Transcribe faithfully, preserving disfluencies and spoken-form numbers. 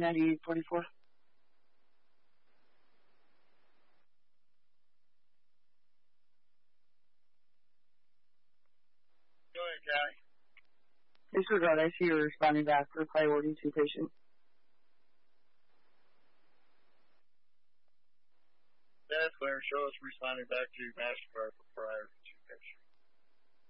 ninety-eight forty-four. Go ahead, County. Disregard, I see you're responding back for priority two patient. That's clear. Show us responding back to MasterCard for prior.